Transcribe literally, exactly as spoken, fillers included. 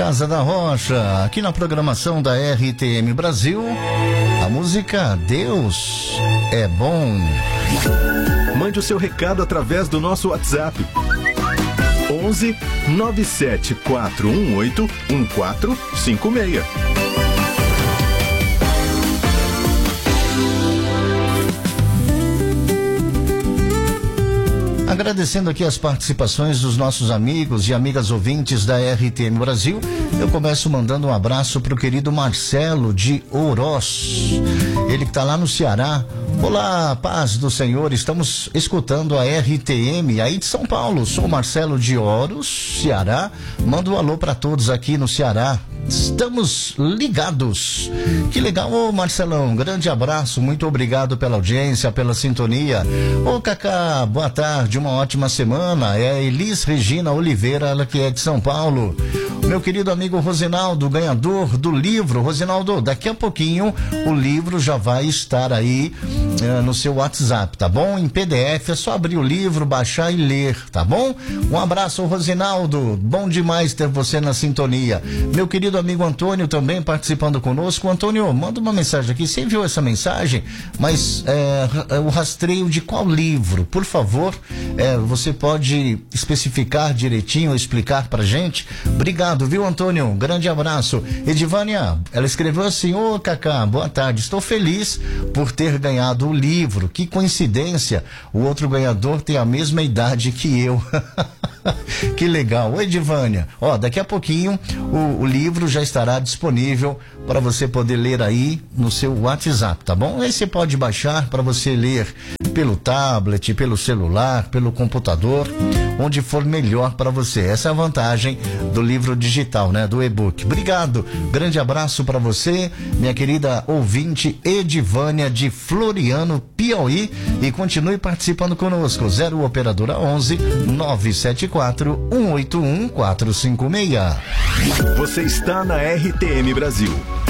Casa da Rocha, aqui na programação da R T M Brasil, a música Deus é Bom. Mande o seu recado através do nosso WhatsApp onze nove sete quatro um oito um quatro cinco seis. Agradecendo aqui as participações dos nossos amigos e amigas ouvintes da R T M Brasil, eu começo mandando um abraço para o querido Marcelo de Oroz, ele que está lá no Ceará. Olá, paz do Senhor, estamos escutando a R T M aí de São Paulo. Sou Marcelo de Oroz, Ceará. Mando um alô para todos aqui no Ceará. Estamos ligados. Que legal, ô Marcelão, grande abraço, muito obrigado pela audiência, pela sintonia. Ô Cacá, boa tarde, uma ótima semana. É a Elis Regina Oliveira, ela que é de São Paulo. Meu querido amigo Rosinaldo, ganhador do livro. Rosinaldo, daqui a pouquinho o livro já vai estar aí uh, no seu WhatsApp, tá bom? Em P D F, é só abrir o livro, baixar e ler, tá bom? Um abraço, Rosinaldo, bom demais ter você na sintonia. Meu querido amigo Antônio também participando conosco. Antônio, manda uma mensagem aqui, você enviou essa mensagem, mas é, o rastreio de qual livro? Por favor, é, você pode especificar direitinho, explicar pra gente? Obrigado, viu, Antônio? Um grande abraço. Edivânia, ela escreveu assim: ô Cacá, boa tarde, estou feliz por ter ganhado o livro, que coincidência, o outro ganhador tem a mesma idade que eu. Que legal. Oi, Edivânia, ó, daqui a pouquinho o, o livro já estará disponível para você poder ler aí no seu WhatsApp, tá bom? Aí você pode baixar para você ler pelo tablet, pelo celular, pelo computador, onde for melhor para você. Essa é a vantagem do livro digital, né? Do e-book. Obrigado. Grande abraço para você, minha querida ouvinte Edivânia de Floriano, Piauí, e continue participando conosco. Zero operadora onze nove sete quatro um oito um quatro cinco seis. Você está na R T M Brasil.